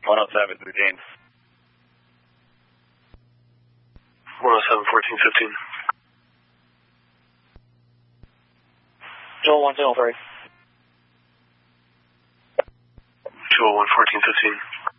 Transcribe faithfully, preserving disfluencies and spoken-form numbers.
one oh seven through James. one oh seven, fourteen fifteen. Joel one oh three. Joel one, fourteen fifteen.